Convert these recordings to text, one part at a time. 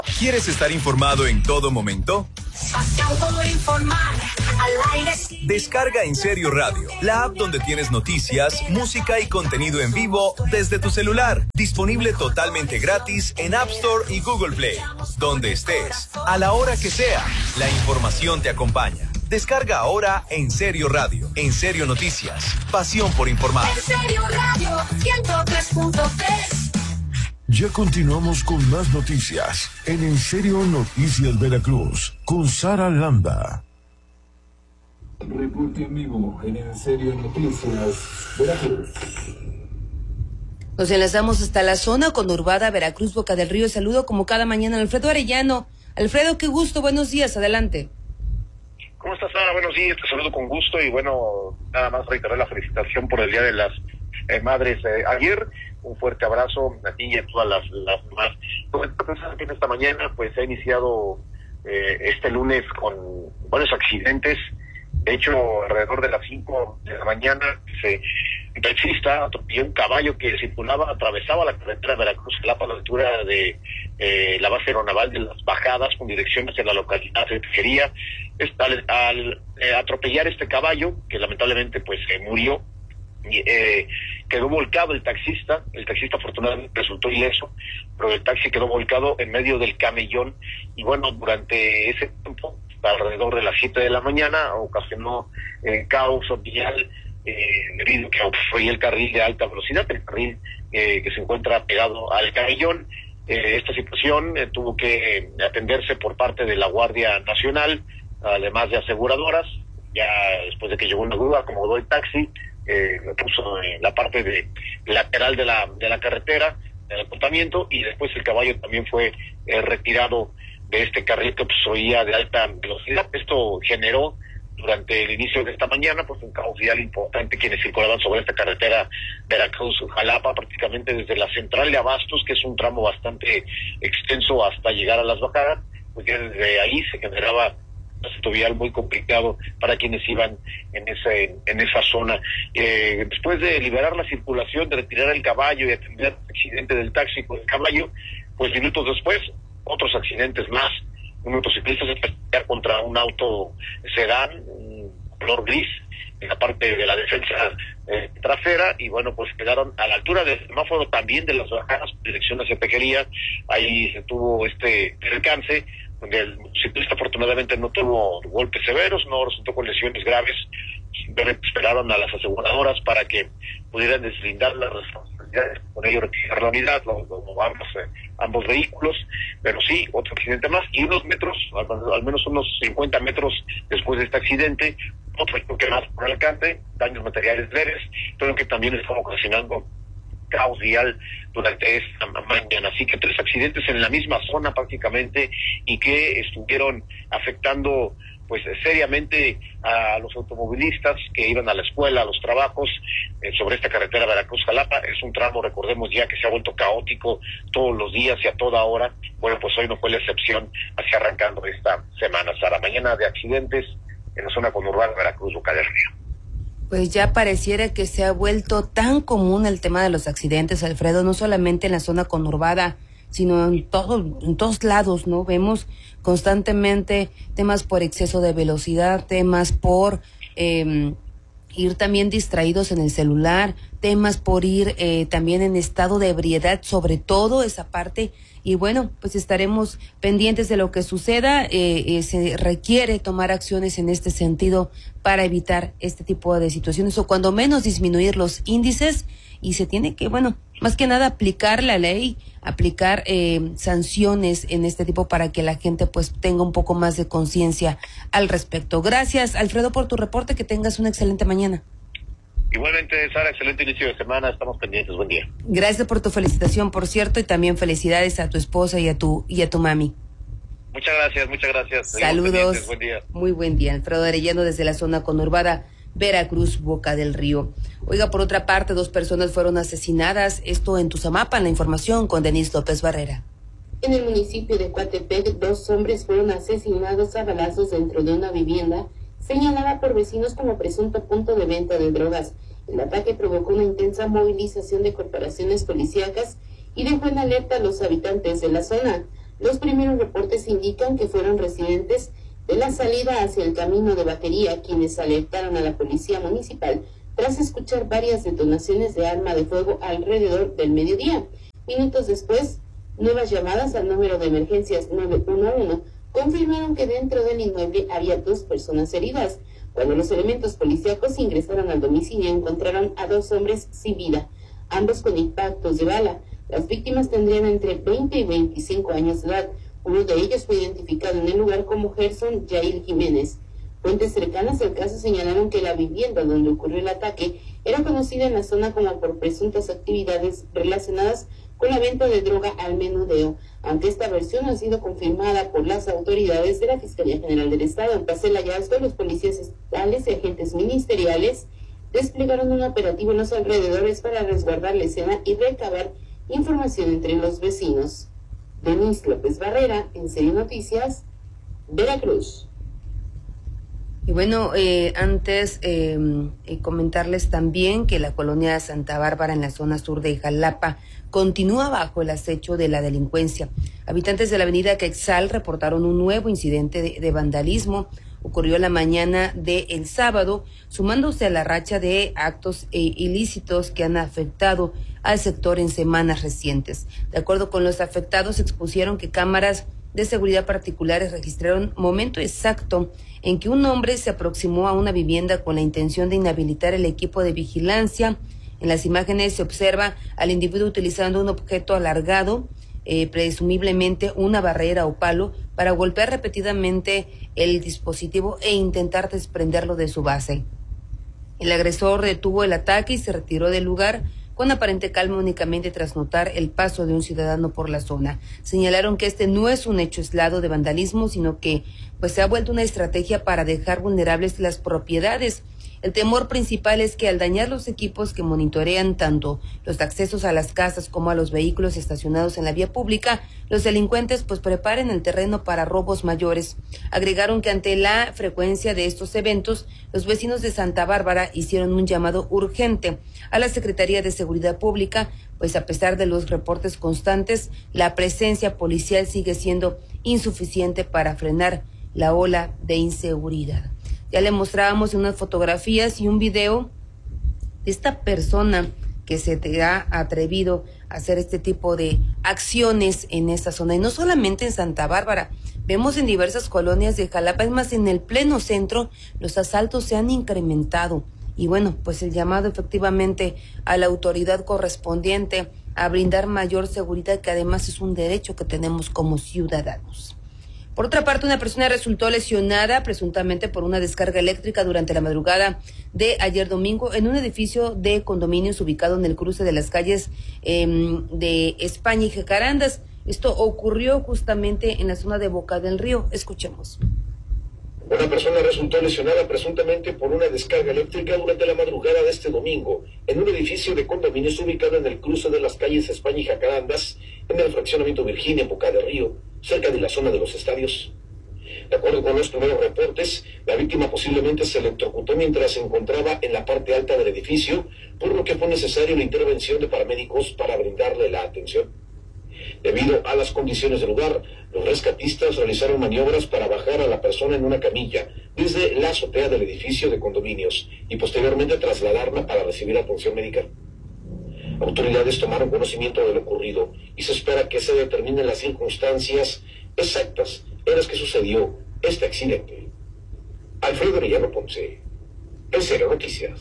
¿Quieres estar informado en todo momento? Pasión por informar, al aire. Descarga En Serio Radio, la app donde tienes noticias, música y contenido en vivo desde tu celular. Disponible totalmente gratis en App Store y Google Play. Donde estés, a la hora que sea, la información te acompaña. Descarga ahora En Serio Radio, En Serio Noticias, pasión por informar. En Serio Radio 103.3. Ya continuamos con más noticias en Serio Noticias Veracruz con Sara Landa. Reporte en vivo en Serio Noticias Veracruz. Nos enlazamos hasta la zona conurbada Veracruz, Boca del Río. Saludo como cada mañana a Alfredo Arellano. Alfredo, qué gusto, buenos días, adelante. ¿Cómo estás, Sara? Buenos días, te saludo con gusto y bueno, nada más reiterar la felicitación por el Día de las Madres ayer. Un fuerte abrazo a ti y a todas las demás. Pensando que en esta mañana pues se ha iniciado este lunes con varios accidentes. De hecho, alrededor de las 5 de la mañana un taxista atropelló un caballo que circulaba, atravesaba la carretera Veracruz-Jalapa a la altura de la base aeronaval de Las Bajadas con dirección hacia la localidad de Tejería. Al atropellar este caballo, que lamentablemente pues murió, quedó volcado el taxista afortunadamente resultó ileso, pero el taxi quedó volcado en medio del camellón y bueno, durante ese tiempo, alrededor de las 7 de la mañana, ocasionó caos vial debido a que fue el carril de alta velocidad, el carril que se encuentra pegado al camellón. Esta situación tuvo que atenderse por parte de la Guardia Nacional, además de aseguradoras. Ya después de que llegó una grúa, acomodó el taxi, lo puso en la parte lateral de la carretera, del acotamiento, y después el caballo también fue retirado de este carril que obstruía de alta velocidad. Esto generó durante el inicio de esta mañana pues un caos vial importante. Quienes circulaban sobre esta carretera Veracruz-Jalapa, prácticamente desde la central de Abastos, que es un tramo bastante extenso hasta llegar a Las Bajadas, pues ya desde ahí se generaba un vial muy complicado para quienes iban en esa zona. Después de liberar la circulación, de retirar el caballo y atender el accidente del taxi con el caballo, pues minutos después, otros accidentes más. Un motociclista se peleó contra un auto sedán, un color gris, en la parte de la defensa trasera, y bueno, pues quedaron a la altura del semáforo también de Las Bajadas, dirección hacia Tejería. Ahí se tuvo este percance, donde el ciclista afortunadamente no tuvo golpes severos, no resultó con lesiones graves. Simplemente esperaron a las aseguradoras para que pudieran deslindar las responsabilidades, con ello retirar la unidad, ambos vehículos, pero sí, otro accidente más, y unos metros, al menos unos 50 metros después de este accidente, otro choque más por alcance, daños materiales leves, pero que también está ocasionando caos vial durante esta mañana. Así que 3 accidentes en la misma zona prácticamente, y que estuvieron afectando pues seriamente a los automovilistas que iban a la escuela, a los trabajos, sobre esta carretera Veracruz-Jalapa. Es un tramo, recordemos ya, que se ha vuelto caótico todos los días y a toda hora. Bueno, pues hoy no fue la excepción, así arrancando esta semana. Sara, mañana de accidentes en la zona conurbana Veracruz, Boca del Río. Pues ya pareciera que se ha vuelto tan común el tema de los accidentes, Alfredo, no solamente en la zona conurbada, sino en todos lados, ¿no? Vemos constantemente temas por exceso de velocidad, temas por ir también distraídos en el celular, temas por ir también en estado de ebriedad, sobre todo esa parte. Y bueno, pues estaremos pendientes de lo que suceda. Se requiere tomar acciones en este sentido para evitar este tipo de situaciones, o cuando menos disminuir los índices, y se tiene que, bueno, más que nada aplicar la ley, aplicar sanciones en este tipo para que la gente pues tenga un poco más de conciencia al respecto. Gracias, Alfredo, por tu reporte, que tengas una excelente mañana. Igualmente, Sara, excelente inicio de semana, estamos pendientes, buen día. Gracias por tu felicitación, por cierto, y también felicidades a tu esposa y a tu mami. Muchas gracias. Saludos. Buen día. Muy buen día. Alfredo Arellano desde la zona conurbada Veracruz, Boca del Río. Oiga, por otra parte, 2 personas fueron asesinadas, esto en Tuzamapan. La información con Denise López Barrera. En el municipio de Coatepec, 2 hombres fueron asesinados a balazos dentro de una vivienda señalada por vecinos como presunto punto de venta de drogas. El ataque provocó una intensa movilización de corporaciones policíacas y dejó en alerta a los habitantes de la zona. Los primeros reportes indican que fueron residentes de la salida hacia el camino de Batería quienes alertaron a la policía municipal tras escuchar varias detonaciones de arma de fuego alrededor del mediodía. Minutos después, nuevas llamadas al número de emergencias 911 confirmaron que dentro del inmueble había 2 personas heridas. Cuando los elementos policíacos ingresaron al domicilio, encontraron a 2 hombres sin vida, ambos con impactos de bala. Las víctimas tendrían entre 20 y 25 años de edad. Uno de ellos fue identificado en el lugar como Gerson Yair Jiménez. Fuentes cercanas al caso señalaron que la vivienda donde ocurrió el ataque era conocida en la zona como por presuntas actividades relacionadas con la venta de droga al menudeo, aunque esta versión ha sido confirmada por las autoridades de la Fiscalía General del Estado. Tras el hallazgo, los policías estatales y agentes ministeriales desplegaron un operativo en los alrededores para resguardar la escena y recabar información entre los vecinos. Denise López Barrera, en Serio Noticias, Veracruz. Y bueno, antes comentarles también que la colonia Santa Bárbara en la zona sur de Jalapa continúa bajo el acecho de la delincuencia. Habitantes de la avenida Quetzal reportaron un nuevo incidente de vandalismo. Ocurrió la mañana del sábado, sumándose a la racha de actos ilícitos que han afectado al sector en semanas recientes. De acuerdo con los afectados, expusieron que cámaras de seguridad particulares registraron momento exacto en que un hombre se aproximó a una vivienda con la intención de inhabilitar el equipo de vigilancia. En las imágenes se observa al individuo utilizando un objeto alargado, presumiblemente una barrera o palo, para golpear repetidamente el dispositivo e intentar desprenderlo de su base. El agresor detuvo el ataque y se retiró del lugar con aparente calma, únicamente tras notar el paso de un ciudadano por la zona. Señalaron que este no es un hecho aislado de vandalismo, sino que se ha vuelto una estrategia para dejar vulnerables las propiedades. El temor principal es que al dañar los equipos que monitorean tanto los accesos a las casas como a los vehículos estacionados en la vía pública, los delincuentes preparen el terreno para robos mayores. Agregaron que ante la frecuencia de estos eventos, los vecinos de Santa Bárbara hicieron un llamado urgente a la Secretaría de Seguridad Pública, pues a pesar de los reportes constantes, la presencia policial sigue siendo insuficiente para frenar la ola de inseguridad. Ya le mostrábamos unas fotografías y un video de esta persona que se te ha atrevido a hacer este tipo de acciones en esta zona. Y no solamente en Santa Bárbara, vemos en diversas colonias de Jalapa, es más, en el pleno centro, los asaltos se han incrementado. Y bueno, el llamado efectivamente a la autoridad correspondiente a brindar mayor seguridad, que además es un derecho que tenemos como ciudadanos. Por otra parte, una persona resultó lesionada presuntamente por una descarga eléctrica durante la madrugada de ayer domingo en un edificio de condominios ubicado en el cruce de las calles de España y Jacarandas. Esto ocurrió justamente en la zona de Boca del Río. Escuchemos. Una persona resultó lesionada presuntamente por una descarga eléctrica durante la madrugada de este domingo en un edificio de condominios ubicado en el cruce de las calles España y Jacarandas, en el fraccionamiento Virginia, en Boca del Río, cerca de la zona de los estadios. De acuerdo con los primeros reportes, la víctima posiblemente se electrocutó mientras se encontraba en la parte alta del edificio, por lo que fue necesaria la intervención de paramédicos para brindarle la atención. Debido a las condiciones del lugar, los rescatistas realizaron maniobras para bajar a la persona en una camilla desde la azotea del edificio de condominios y posteriormente trasladarla para recibir atención médica. Autoridades tomaron conocimiento de lo ocurrido y se espera que se determinen las circunstancias exactas en las que sucedió este accidente. Alfredo Arellano Ponce, En Serio Noticias.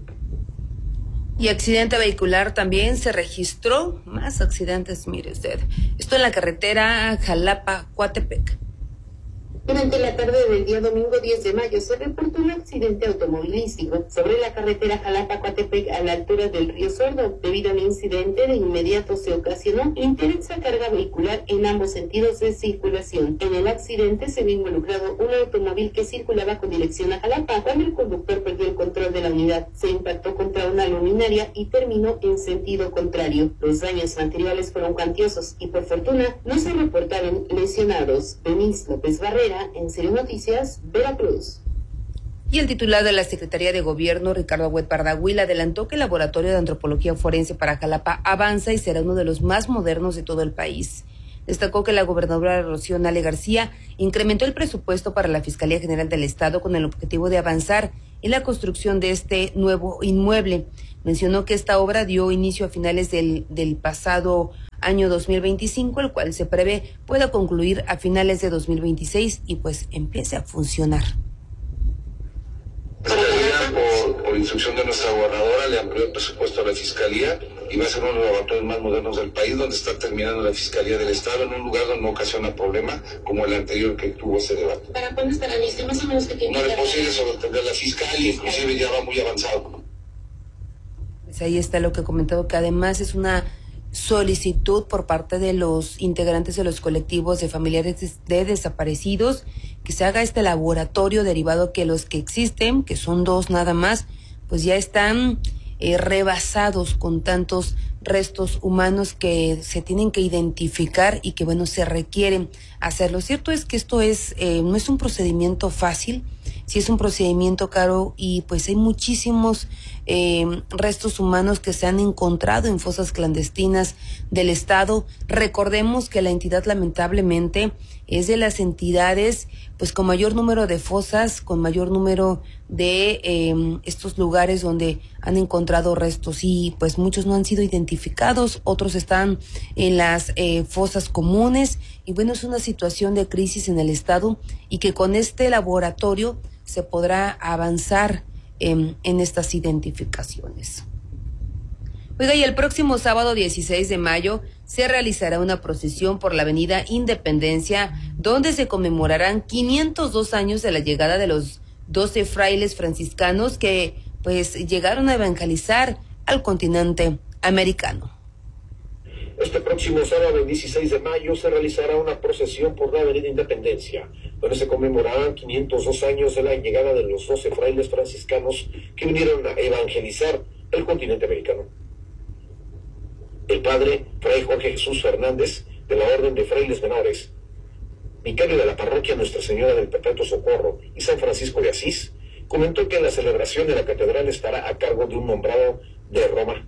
Y accidente vehicular también se registró, más accidentes, mire usted. Esto en la carretera Jalapa-Coatepec. Durante la tarde del día domingo 10 de mayo se reportó un accidente automovilístico sobre la carretera Jalapa-Coatepec a la altura del río Sordo. Debido al incidente, de inmediato se ocasionó intensa carga vehicular en ambos sentidos de circulación. En el accidente se vio involucrado un automóvil que circulaba con dirección a Jalapa. Cuando el conductor perdió el control de la unidad, se impactó contra una luminaria y terminó en sentido contrario. Los daños materiales fueron cuantiosos y por fortuna no se reportaron lesionados. Denise López Barrera, En Serio Noticias, Veracruz. Y el titular de la Secretaría de Gobierno, Ricardo Agüed Pardahuil, adelantó que el Laboratorio de Antropología Forense para Jalapa avanza y será uno de los más modernos de todo el país. Destacó que la gobernadora Rocío Nale García incrementó el presupuesto para la Fiscalía General del Estado con el objetivo de avanzar en la construcción de este nuevo inmueble. Mencionó que esta obra dio inicio a finales del pasado año 2025, el cual se prevé pueda concluir a finales de 2026 y pues empiece a funcionar. Por instrucción de nuestra gobernadora, le amplió el presupuesto a la Fiscalía y va a ser uno de los laboratorios más modernos del país, donde está terminando la Fiscalía del Estado, en un lugar donde no ocasiona problema, como el anterior que tuvo ese debate. ¿Para cuándo estará listo? Más o menos que tiene. No es posible sobreentender la Fiscalía, inclusive ya va muy avanzado. Pues ahí está lo que he comentado, que además es una solicitud por parte de los integrantes de los colectivos de familiares de desaparecidos, que se haga este laboratorio derivado que los que existen, que son 2 nada más, pues ya están rebasados con tantos restos humanos que se tienen que identificar y que bueno, se requieren hacer. Lo cierto es que esto es no es un procedimiento fácil, sí es un procedimiento caro y pues hay muchísimos restos humanos que se han encontrado en fosas clandestinas del Estado. Recordemos que la entidad lamentablemente es de las entidades pues con mayor número de fosas, con mayor número de estos lugares donde han encontrado restos y pues muchos no han sido identificados, otros están en las fosas comunes y bueno, es una situación de crisis en el Estado y que con este laboratorio se podrá avanzar en estas identificaciones. Oiga, y el próximo sábado 16 de mayo se realizará una procesión por la avenida Independencia, donde se conmemorarán 502 años de la llegada de los 12 frailes franciscanos que pues llegaron a evangelizar al continente americano. Este próximo sábado, 16 de mayo, se realizará una procesión por la avenida Independencia, donde se conmemorarán 502 años de la llegada de los 12 frailes franciscanos que vinieron a evangelizar el continente americano. El padre, Fray Jorge Jesús Fernández, de la Orden de Frailes Menores, vicario de la parroquia Nuestra Señora del Perpetuo Socorro y San Francisco de Asís, comentó que la celebración de la catedral estará a cargo de un nombrado de Roma.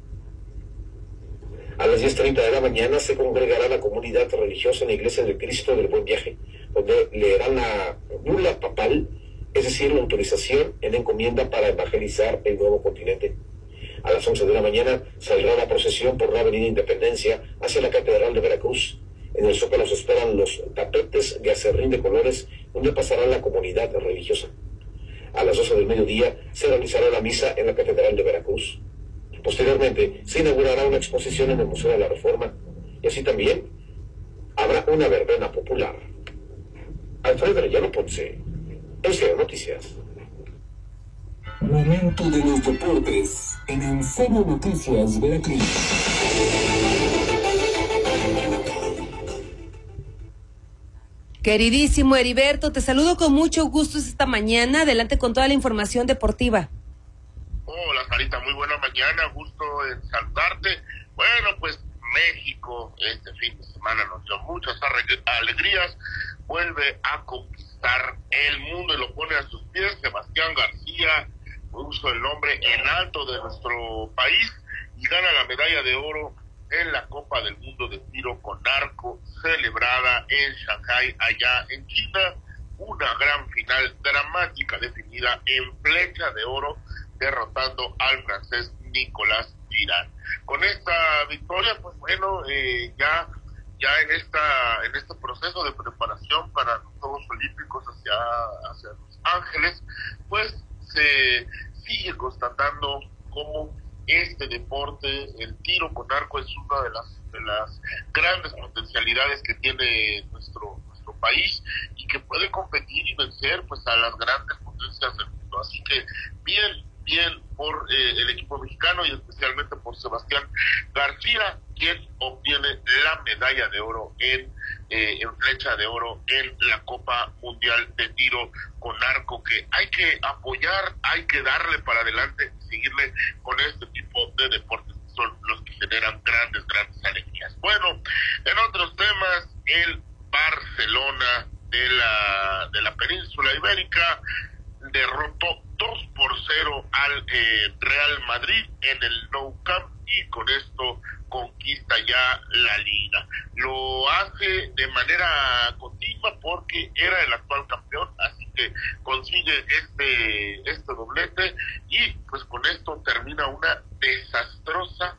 A las 10:30 de la mañana se congregará la comunidad religiosa en la Iglesia del Cristo del Buen Viaje, donde leerán la bula papal, es decir, la autorización en encomienda para evangelizar el nuevo continente. A las 11 de la mañana saldrá la procesión por la avenida Independencia hacia la Catedral de Veracruz. En el Zócalo se esperan los tapetes de acerrín de colores, donde pasará la comunidad religiosa. A las 12 del mediodía se realizará la misa en la Catedral de Veracruz. Posteriormente se inaugurará una exposición en el Museo de la Reforma y así también habrá una verbena popular. Alfredo Arellano Ponce, Enserio Noticias. Momento de los deportes en Enserio Noticias Veracruz. Queridísimo Heriberto, te saludo con mucho gusto esta mañana. Adelante con toda la información deportiva. Hola, Sarita, muy buena mañana, gusto en saludarte. Bueno, pues México este fin de semana nos dio muchas alegrías, vuelve a conquistar el mundo y lo pone a sus pies. Sebastián García puso el nombre en alto de nuestro país y gana la medalla de oro en la Copa del Mundo de Tiro con Arco, celebrada en Shanghái, allá en China. Una gran final dramática definida en flecha de oro, derrotando al francés Nicolás Girard. Con esta victoria, pues bueno, ya en este proceso de preparación para los Juegos Olímpicos hacia Los Ángeles, pues se sigue constatando cómo este deporte, el tiro con arco, es una de las grandes potencialidades que tiene nuestro país y que puede competir y vencer pues a las grandes potencias del mundo. Así que bien por el equipo mexicano y especialmente por Sebastián García, quien obtiene la medalla de oro en flecha de oro en la Copa Mundial de Tiro con Arco, que hay que apoyar, hay que darle para adelante y seguirle con este tipo de deportes que son los que generan grandes alegrías. Bueno, en otros temas, el Barcelona de la península ibérica derrotó 2-0 al Real Madrid en el Nou Camp y con esto conquista ya la liga. Lo hace de manera continua porque era el actual campeón, así que consigue este doblete y pues con esto termina una desastrosa,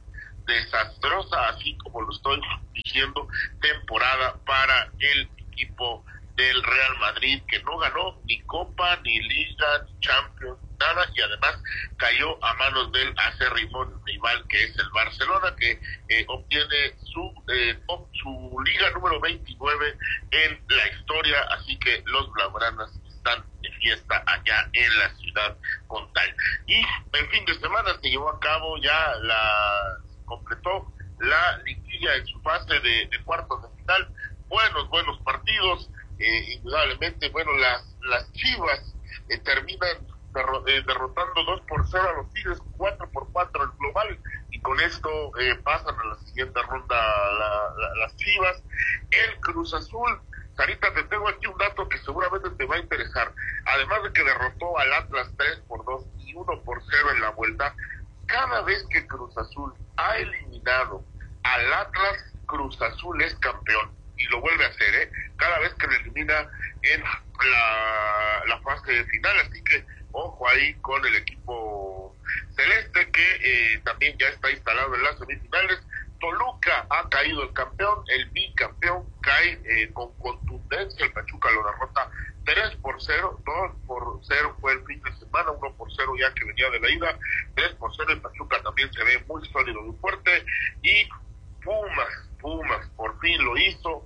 así como lo estoy diciendo, temporada para el equipo del Real Madrid, que no ganó ni Copa, ni Liga, ni Champions, nada, y además cayó a manos del acérrimo rival, que es el Barcelona, que obtiene su Liga número 29 en la historia, así que los blaugranas están de fiesta allá en la ciudad condal. Y el fin de semana se llevó a cabo completó la liguilla en su fase de cuartos de final. Buenos partidos, indudablemente. Bueno, las Chivas terminan derrotando 2-0 a los Tigres, 4-4 el global, y con esto pasan a la siguiente ronda las Chivas. El Cruz Azul, Sarita, te tengo aquí un dato que seguramente te va a interesar. Además de que derrotó al Atlas 3-2 y 1-0 en la vuelta, cada vez que Cruz Azul ha eliminado al Atlas, Cruz Azul es campeón. Y lo vuelve a hacer, cada vez que lo elimina en la fase final. Así que ojo ahí con el equipo celeste, que también ya está instalado en las semifinales. Toluca ha caído el campeón, el bicampeón cae con contundencia. El Pachuca lo derrota 3-0, 2-0 fue el fin de semana, 1-0 ya que venía de la ida, 3-0. El Pachuca también se ve muy sólido, muy fuerte. Y Pumas por fin lo hizo,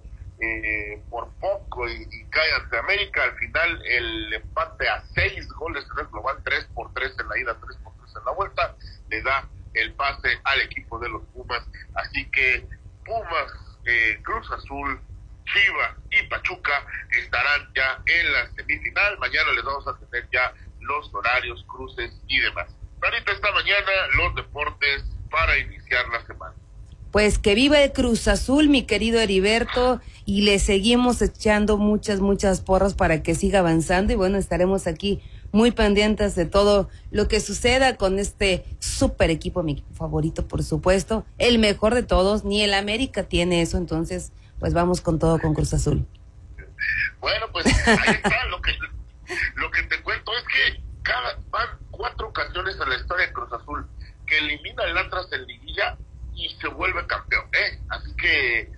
por poco y cae ante América. Al final el empate a 6 goles en el global, 3-3 en la ida, 3-3 en la vuelta, le da el pase al equipo de los Pumas. Así que Pumas, Cruz Azul, Chivas y Pachuca estarán ya en la semifinal. Mañana les vamos a tener ya los horarios, cruces y demás. Ahorita esta mañana los deportes para iniciar la semana. Pues que viva el Cruz Azul, mi querido Heriberto, y le seguimos echando muchas porras para que siga avanzando. Y bueno, estaremos aquí muy pendientes de todo lo que suceda con este super equipo, mi equipo favorito, por supuesto, el mejor de todos. Ni el América tiene eso, entonces pues vamos con todo con Cruz Azul. Bueno, pues ahí está. Lo que te cuento es que van 4 ocasiones en la historia de Cruz Azul que elimina el Atlas en liguilla y se vuelve campeón, así que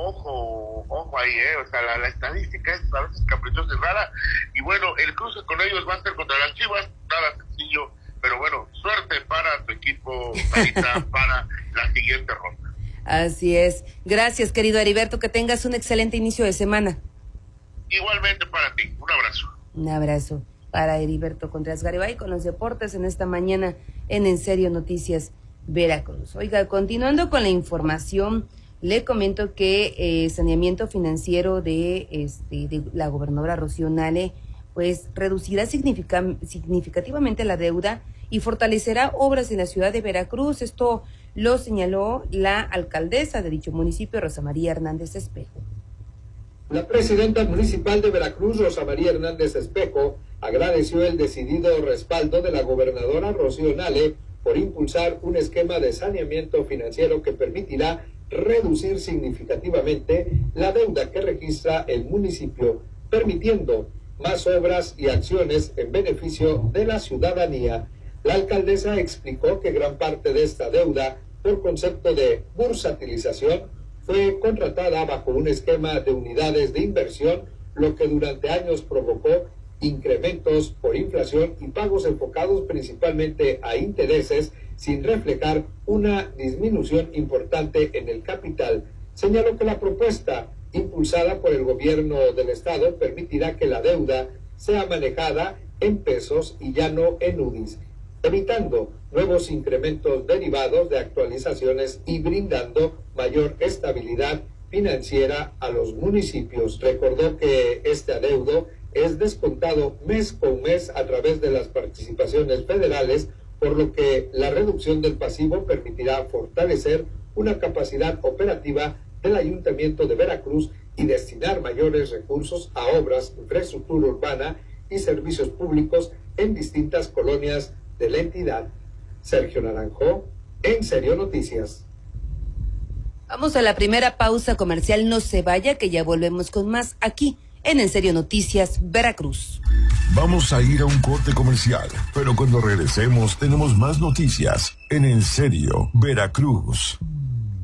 ojo ahí, o sea, la estadística es a veces caprichosa y rara. Y bueno, el cruce con ellos va a ser contra las Chivas, nada sencillo, pero bueno, suerte para tu equipo, Sarita, para la siguiente ronda. Así es. Gracias, querido Heriberto, que tengas un excelente inicio de semana. Igualmente para ti, un abrazo. Un abrazo para Heriberto Contreras Garibay con los deportes en esta mañana en Serio Noticias Veracruz. Oiga, continuando con la información, le comento que saneamiento financiero de la gobernadora Rocío Nale pues reducirá significativamente la deuda y fortalecerá obras en la ciudad de Veracruz. Esto lo señaló la alcaldesa de dicho municipio, Rosa María Hernández Espejo. La presidenta municipal de Veracruz, Rosa María Hernández Espejo, agradeció el decidido respaldo de la gobernadora Rocío Nale por impulsar un esquema de saneamiento financiero que permitirá reducir significativamente la deuda que registra el municipio, permitiendo más obras y acciones en beneficio de la ciudadanía. La alcaldesa explicó que gran parte de esta deuda, por concepto de bursatilización, fue contratada bajo un esquema de unidades de inversión, lo que durante años provocó incrementos por inflación y pagos enfocados principalmente a intereses, sin reflejar una disminución importante en el capital. Señaló que la propuesta impulsada por el gobierno del estado permitirá que la deuda sea manejada en pesos y ya no en UDIs, evitando nuevos incrementos derivados de actualizaciones y brindando mayor estabilidad financiera a los municipios. Recordó que este adeudo es descontado mes con mes a través de las participaciones federales, por lo que la reducción del pasivo permitirá fortalecer una capacidad operativa del Ayuntamiento de Veracruz y destinar mayores recursos a obras, infraestructura urbana y servicios públicos en distintas colonias de la entidad. Sergio Naranjo, En Serio Noticias. Vamos a la primera pausa comercial, no se vaya que ya volvemos con más aquí en Serio Noticias Veracruz. Vamos a ir a un corte comercial, pero cuando regresemos tenemos más noticias en Serio Veracruz.